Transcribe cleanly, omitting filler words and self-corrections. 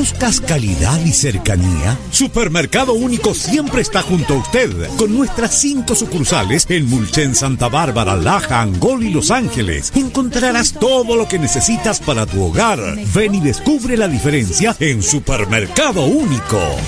¿Buscas calidad y cercanía? Supermercado Único siempre está junto a usted, con nuestras 5 sucursales en Mulchen, Santa Bárbara, Laja, Angol y Los Ángeles. Encontrarás todo lo que necesitas para tu hogar. Ven y descubre la diferencia en Supermercado Único.